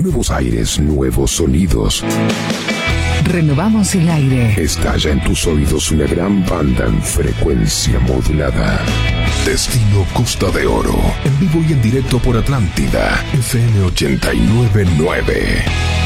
Nuevos aires, nuevos sonidos. Renovamos el aire. Estalla en tus oídos una gran banda en frecuencia modulada. Destino Costa de Oro. En vivo y en directo por Atlántida. FM 89.9.